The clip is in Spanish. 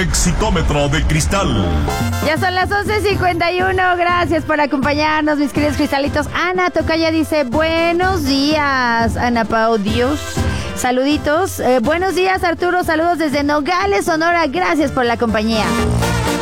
Exitómetro de cristal. Ya son las 11:51. Gracias por acompañarnos, mis queridos cristalitos. Ana Tocaya dice, buenos días, Ana Pau, Dios. Saluditos. Buenos días, Arturo. Saludos desde Nogales, Sonora. Gracias por la compañía.